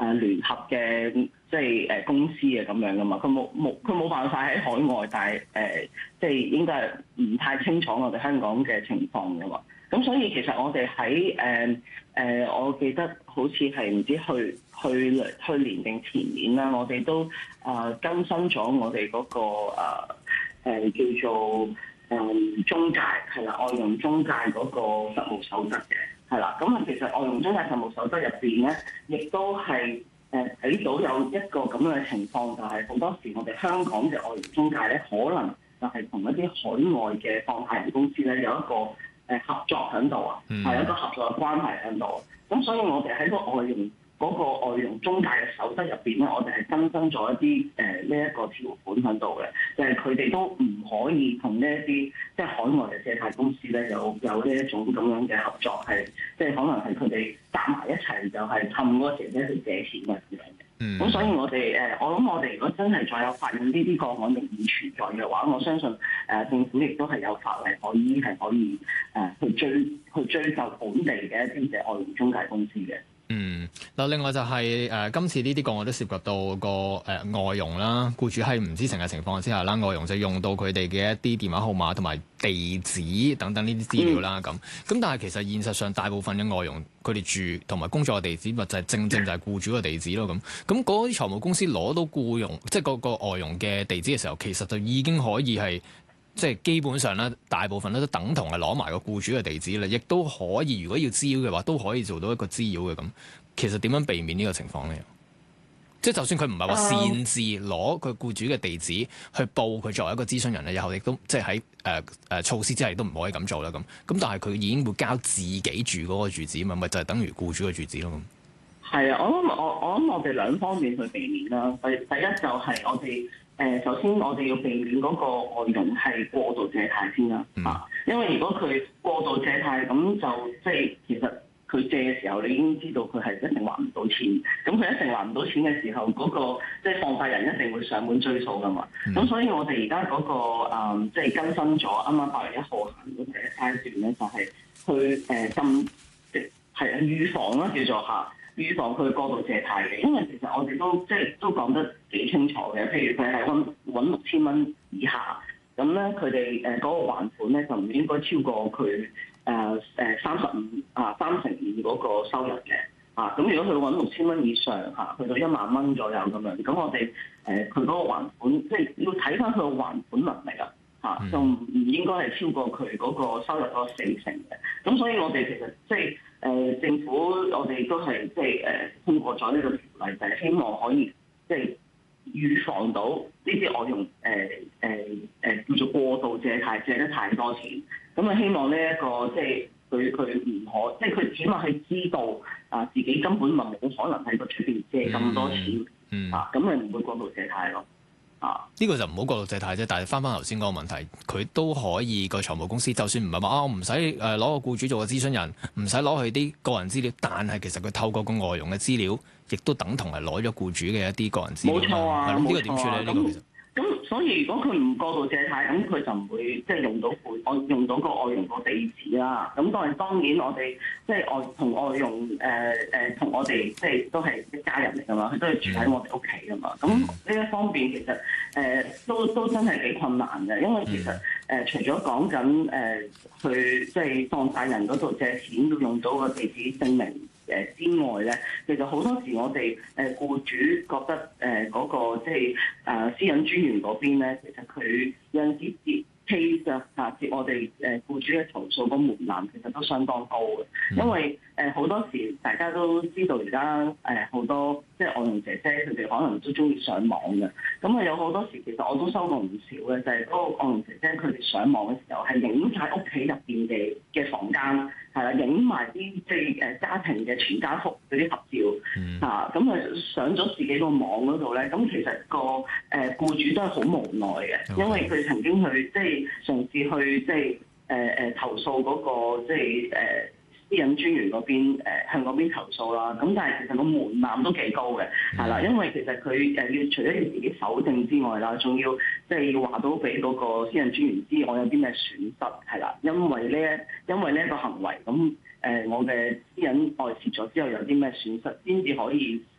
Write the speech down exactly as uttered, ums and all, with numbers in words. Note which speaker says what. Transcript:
Speaker 1: 誒聯合嘅即係誒公司啊咁樣噶嘛，佢冇冇佢冇辦法喺海外，但係誒即係應該係唔太清楚我哋香港嘅情況噶嘛。咁所以其實我哋喺誒誒，我記得好似係唔知去去去年定前年啦，我哋都啊、呃、更新咗我哋嗰、那個誒、呃呃、叫做誒、呃、中介係啦，外傭中介嗰個實務守則嘅係啦。咁啊，其實外傭中介實務守則入邊咧，亦都係誒睇到有一個咁樣嘅情況，就係、是、好多時我哋香港嘅外傭中介咧，可能就係同一啲海外嘅放貸人公司咧有一個誒合作喺度啊，係、嗯、一個合作嘅關係喺度。咁所以我哋喺個外傭嗰個外傭中介嘅守則入邊咧，我哋係更新咗一啲誒呢一個條款喺度嘅，就係佢哋都唔可以同呢一啲即係海外嘅借貸公司咧有有呢一種咁樣嘅合作，係即係可能係佢哋夾埋一齊就係氹嗰個姐姐去借錢嘅咁樣嘅。咁、嗯、所以我哋誒，我諗我哋如果真係再有發現呢啲個案仍然存在嘅話，我相信誒政府亦都係有法例可以係可以誒去追去追究本地嘅一啲嘅外傭中介公司嘅。
Speaker 2: 嗯，嗱，另外就係、是、誒、呃、今次呢啲個案都涉及到個誒、呃、外傭啦，僱主喺唔知情嘅情況之下啦，外傭就用到佢哋嘅一啲電話號碼同埋地址等等呢啲資料啦，咁咁、嗯、但係其實現實上大部分嘅外傭佢哋住同埋工作嘅地址，咪就係正正就係僱主嘅地址咯，咁咁嗰啲財務公司攞到僱傭即係嗰個外傭嘅地址嘅時候，其實就已經可以係。即係基本上咧，大部分咧都等同係攞埋個僱主嘅地址啦，亦都可以，如果要滋擾嘅話，都可以做到一個滋擾嘅咁。其實點樣避免呢個情況咧？即係就算佢唔係話擅自攞佢僱主嘅地址去報佢作為一個諮詢人咧，以後亦都即係喺誒誒措施之下亦都唔可以咁做啦咁。咁但係佢已經會交自己住嗰個住址嘛，咪就係、是、等於僱主嘅住址咯咁。係
Speaker 1: 啊，我諗我我諗我哋兩方面去避免啦。第第一就係我哋。誒，首先我哋要避免嗰個外傭係過度借貸先啦，啊、嗯，因為如果佢過度借貸，咁就即係其實佢借嘅時候，你已經知道佢係一定還唔到錢，咁佢一定還唔到錢嘅時候，嗰、那個即係放貸人一定會上門追訴噶嘛，咁、嗯、所以我哋而家嗰個即係、就是、更新咗，啱啱八月一號行到第一階段咧，就係、是、去誒禁，即係預防啦，叫做嚇。預防佢過度借貸嘅，因為其實我哋都即係都講得幾清楚嘅。譬如佢係揾揾六千蚊以下，咁咧佢哋誒嗰個還款咧就唔應該超過佢誒誒三十五啊三成二嗰個收入嘅啊。咁如果佢揾六千蚊以上嚇，去到一萬蚊左右咁樣，咁我哋誒佢嗰個還款即係要睇翻佢個還款能力啊嚇，就唔唔應該係超過佢嗰個收入嗰四成嘅。咁所以我哋其實即係。誒、呃、政府我哋都係即係誒通過咗呢個條例，就係、是、希望可以即係預防到呢啲外傭誒誒誒叫做過度借貸，借得太多錢。咁啊希望呢、這、一個即係佢佢唔可，即係佢起碼係知道啊自己根本咪冇可能喺個出邊借咁多錢，嗯嗯、啊，咁咪唔會過度借貸咯。啊！
Speaker 2: 呢個就唔好過度借貸啫，但係翻翻頭先嗰個問題，佢都可以個財務公司，就算唔係話啊，我唔使誒攞個僱主做個諮詢人，唔使攞佢啲個人資料，但係其實佢透過個外傭嘅資料，亦都等同係攞咗僱主嘅一啲個人資料。
Speaker 1: 冇錯啊，
Speaker 2: 呢、呢個點處理呢、呢個其實？
Speaker 1: 咁所以如果佢唔過度借貸，咁佢就唔會即係用到我用到個外傭個地址啦。咁但係當然我哋即係外同外傭誒誒同我哋即係都係一家人嚟㗎嘛，佢都係住喺我哋屋企㗎嘛。咁呢、嗯、一方面其實誒、呃、都都真係幾困難嘅，因為其實誒、呃、除咗講緊誒去即係放債人嗰度借錢都用到個地址證明。誒之外咧，其實好多時我哋誒僱主覺得誒嗰個即係誒私隱專員嗰邊咧，其實佢有陣時接 case 啊，嚇接我哋誒僱主嘅投訴個門檻其實都相當高嘅，因為誒好多時大家都知道而家誒好多即係外傭姐姐佢哋可能都中意上網嘅，咁啊有好多時其實我都收過唔少嘅，就係嗰個外傭姐姐佢哋上網嘅時候係影晒屋企入邊嘅嘅房間。係啦，影埋啲即係誒家庭嘅全家福嗰啲合照，嚇咁啊上咗自己個網嗰度咧，咁其實個誒僱主都係好無奈嘅，okay. 因為佢曾經去即係嘗試去即係誒誒投訴嗰個即係誒私隱專員嗰邊誒向嗰邊投訴啦，咁但係其實個門檻都幾高嘅，係啦，因為其實佢誒要除咗要自己搜證之外啦，仲要即係要話到俾嗰個私隱專員知我有啲咩損失，係啦，因為呢因為呢一個行為咁誒我嘅私隱外泄咗之後有啲咩損失，先至可以